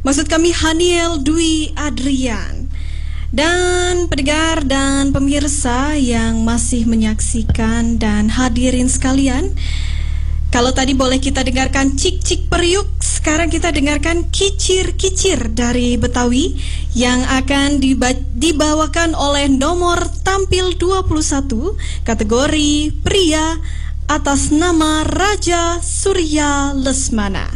Maksud kami Haniel Dwi Adrian. Dan pendengar dan pemirsa yang masih menyaksikan dan hadirin sekalian, kalau tadi boleh kita dengarkan Cik-Cik Periuk, sekarang kita dengarkan Kicir-Kicir dari Betawi yang akan dibawakan oleh nomor tampil 21 kategori pria atas nama Raja Surya Lesmana.